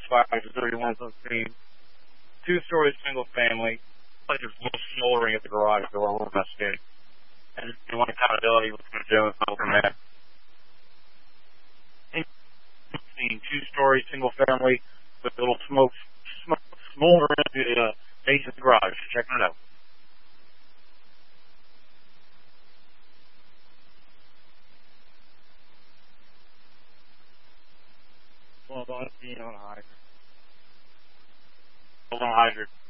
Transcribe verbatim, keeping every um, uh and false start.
five to thirty-one fifteen. Two-story single family. Like there's a little smoldering at the garage door. We're investigating. And if you want accountability, we're going to do it from that. Two-story single family with a little smoke, smoke smoldering at the uh, base of the garage. Checking it out. Hold on, on hydrant. Hold on, hydrant.